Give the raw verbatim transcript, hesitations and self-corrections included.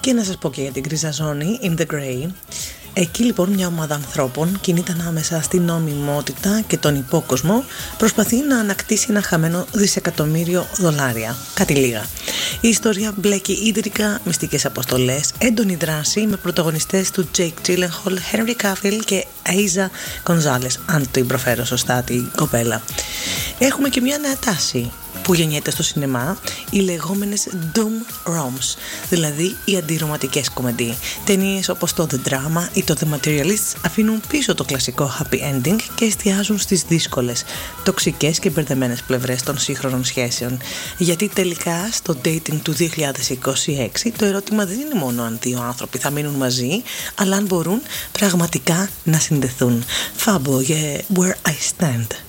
Και να σας πω και για την γκρίζα ζώνη, In the Grey. Εκεί λοιπόν μια ομάδα ανθρώπων κινείται ανάμεσα στην νομιμότητα και τον υπόκοσμο, προσπαθεί να ανακτήσει ένα χαμένο δισεκατομμύριο δολάρια. Κάτι λίγα. Η ιστορία μπλέκει ίντρικα, μυστικές αποστολές, έντονη δράση με πρωταγωνιστές του Jake Gyllenhaal, Henry Cavill και Eiza Gonzalez, αν το προφέρω σωστά την κοπέλα. Έχουμε και μια νέα τάση που γεννιέται στο σινεμά, οι λεγόμενες Doom Roms, δηλαδή οι αντιρωματικές κομμεντί. Ταινίες όπως το The Drama ή το The Materialists αφήνουν πίσω το κλασικό happy ending και εστιάζουν στις δύσκολες, τοξικές και μπερδεμένες πλευρές των σύγχρονων σχέσεων. Γιατί τελικά στο dating του δύο χιλιάδες είκοσι έξι το ερώτημα δεν είναι μόνο αν δύο άνθρωποι θα μείνουν μαζί, αλλά αν μπορούν πραγματικά να συνδεθούν. Φάμπο για Where I Stand.